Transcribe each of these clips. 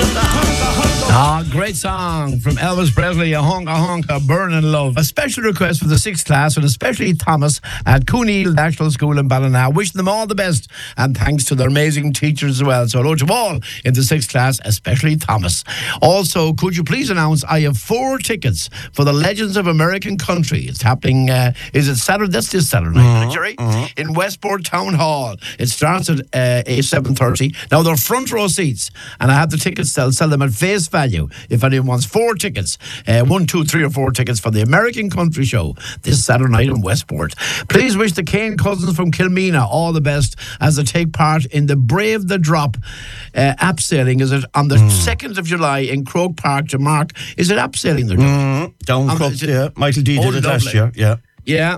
Great song from Elvis Presley, A Honka Honka, Burnin' Love. A special request for the 6th class, and especially Thomas at Cooneal National School in Ballina. Wishing them all the best, and thanks to their amazing teachers as well. So hello to all in the 6th class, especially Thomas. Also, could you please announce I have 4 tickets for the Legends of American Country. It's happening, is it Saturday? That's this Saturday night, Jerry? In Westport Town Hall. It starts at 7:30. Now, they're front row seats, and I have the tickets. I'll sell them at face value. If anyone wants 4 tickets, 1, 2, 3 or 4 tickets for the American Country Show this Saturday night in Westport. Please wish the Kane cousins from Kilmeena all the best as they take part in the Brave the Drop abseiling. Is it on the 2nd of July in Croke Park to mark? Is it abseiling they're doing? Down Croke, yeah. Michael D did it last year, yeah. Yeah,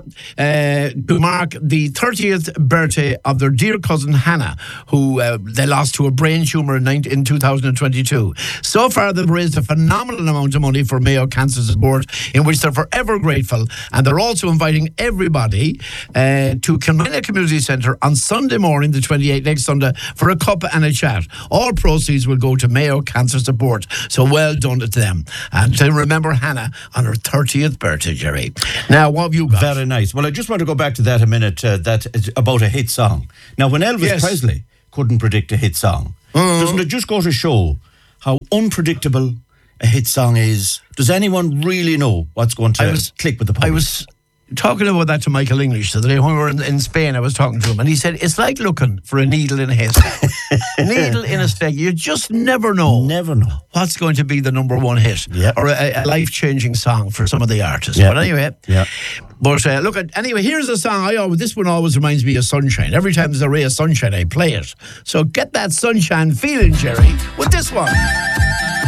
to mark the 30th birthday of their dear cousin Hannah, who they lost to a brain tumour in 2022. So far, they've raised a phenomenal amount of money for Mayo Cancer Support, in which they're forever grateful. And they're also inviting everybody to Kilmena Community Centre on Sunday morning, the 28th, next Sunday, for a cup and a chat. All proceeds will go to Mayo Cancer Support. So well done to them. And to remember Hannah on her 30th birthday, Jerry. Now, what have you got? Very nice. Well, I just want to go back to that a minute, that is about a hit song. Now, when Elvis Presley couldn't predict a hit song, doesn't it just go to show how unpredictable a hit song is? Does anyone really know what's going to click with the public? I was talking about that to Michael English the other day when we were in Spain. I was talking to him, and he said it's like looking for a needle in a haystack. Needle in a haystack. You just never know what's going to be the number one hit or a life-changing song for some of the artists. But anyway, but anyway, here's a song. This one always reminds me of Sunshine. Every time there's a ray of sunshine, I play it. So get that sunshine feeling, Jerry, with this one.